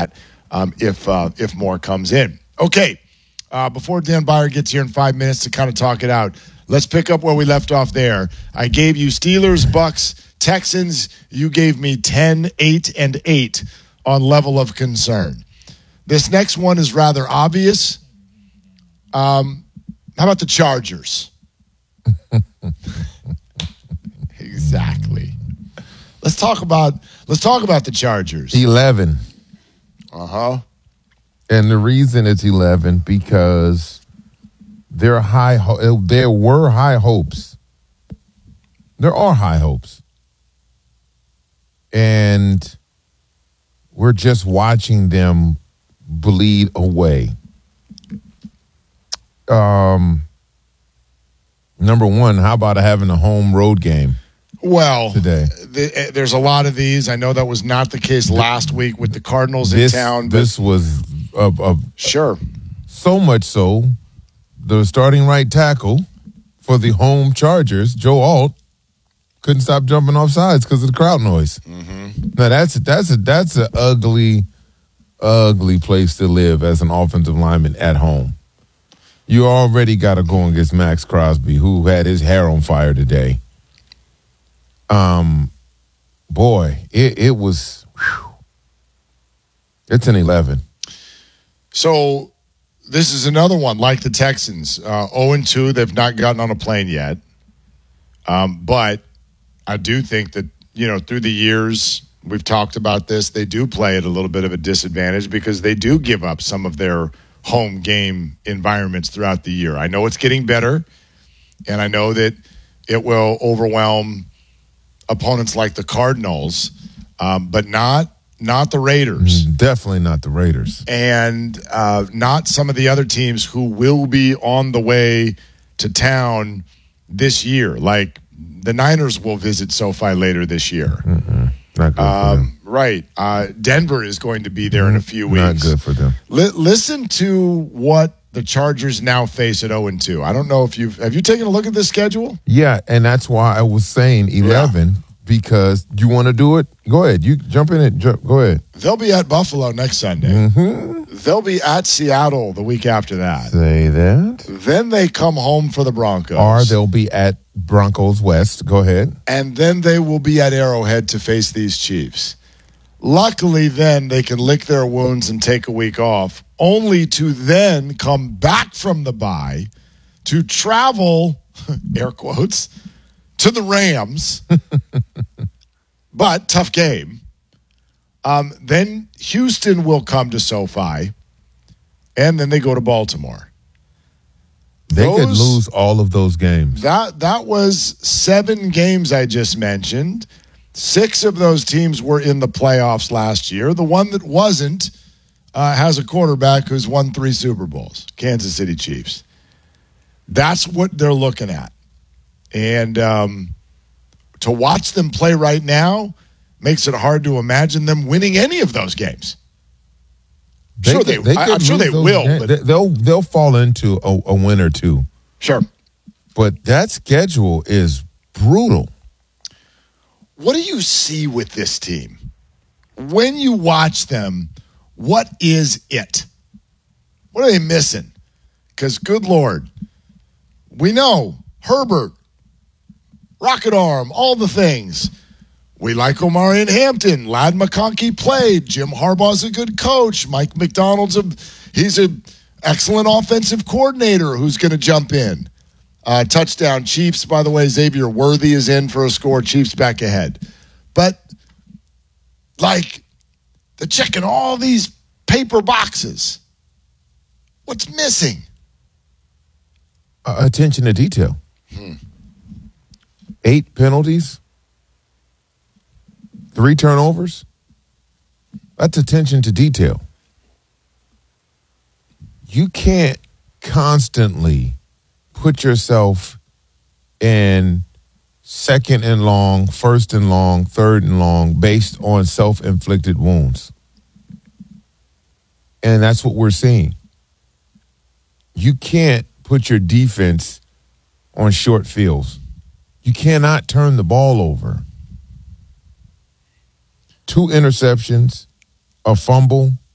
that if more comes in. Okay, before Dan Byer gets here in 5 minutes to kind of talk it out, let's pick up where we left off there. I gave you Steelers, Bucks, Texans. You gave me 10, 8, and 8 on level of concern. This next one is rather obvious. How about the Chargers? Exactly. Let's talk about the Chargers. 11. Uh-huh. And the reason it's 11 because there were high hopes. There are high hopes. And we're just watching them bleed away. Number one, how about having a home road game? Well, today there's a lot of these. I know that was not the case last week with the Cardinals in town. This was sure. So much so, the starting right tackle for the home Chargers, Joe Alt, couldn't stop jumping off sides because of the crowd noise. Mm-hmm. Now that's an ugly place to live as an offensive lineman at home. You already got to go against Max Crosby, who had his hair on fire today. Boy, it was. Whew. It's an 11. So this is another one like the Texans, 0-2. They've not gotten on a plane yet, but I do think that through the years we've talked about this. They do play at a little bit of a disadvantage because they do give up some of their home game environments throughout the year. I know it's getting better, and I know that it will overwhelm opponents like the Cardinals, but not the Raiders. Definitely not the Raiders. And not some of the other teams who will be on the way to town this year. Like the Niners will visit SoFi later this year. Mm-hmm. Not good for them. Right. Denver is going to be there in a few weeks. Not good for them. Listen to what the Chargers now face at 0-2. I don't know if have you taken a look at this schedule? Yeah, and that's why I was saying 11 because you want to do it? Go ahead. You jump in it. Go ahead. They'll be at Buffalo next Sunday. Mm-hmm. They'll be at Seattle the week after that. Say that. Then they come home for the Broncos. Or they'll be at Broncos West. Go ahead. And then they will be at Arrowhead to face these Chiefs. Luckily, then they can lick their wounds and take a week off, only to then come back from the bye to travel, air quotes, to the Rams. But tough game. Then Houston will come to SoFi, and then they go to Baltimore. They could lose all of those games. That was 7 games I just mentioned. 6 of those teams were in the playoffs last year. The one that wasn't has a quarterback who's won 3 Super Bowls, Kansas City Chiefs. That's what they're looking at. And to watch them play right now makes it hard to imagine them winning any of those games. I'm sure they will. But they'll fall into a win or two. Sure. But that schedule is brutal. What do you see with this team? When you watch them, what is it? What are they missing? Because, good Lord, we know Herbert, rocket arm, all the things. We like Omarion Hampton. Ladd McConkey played. Jim Harbaugh's a good coach. Mike McDonald's he's an excellent offensive coordinator who's going to jump in. Touchdown Chiefs, by the way. Xavier Worthy is in for a score. Chiefs back ahead. But, they're checking all these paper boxes. What's missing? Attention to detail. 8 penalties. 3 turnovers. That's attention to detail. You can't constantly put yourself in second and long, first and long, third and long based on self-inflicted wounds. And that's what we're seeing. You can't put your defense on short fields. You cannot turn the ball over. 2 interceptions, a fumble,